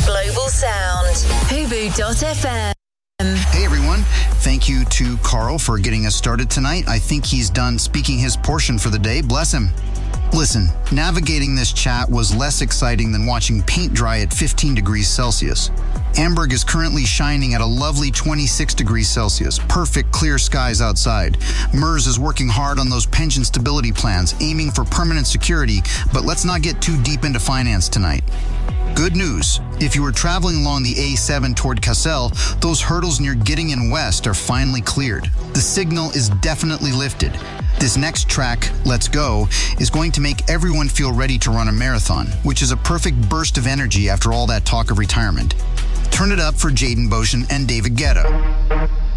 Global Sound. Fubu.fm. Hey everyone, thank you to Carl for getting us started tonight. I think he's done speaking his portion for the day. Bless him. Listen, navigating this chat was less exciting than watching paint dry at 15 degrees Celsius. Amberg is currently shining at a lovely 26 degrees Celsius. Perfect clear skies outside. MERS is working hard on those pension stability plans, aiming for permanent security, but let's not get too deep into finance tonight. Good news. If you were traveling along the A7 toward Cassel, those hurdles near Gittingen West are finally cleared. The signal is definitely lifted. This next track, Let's Go, is going to make everyone feel ready to run a marathon, which is a perfect burst of energy after all that talk of retirement. Turn it up for Jaden Boshin and David Guetta.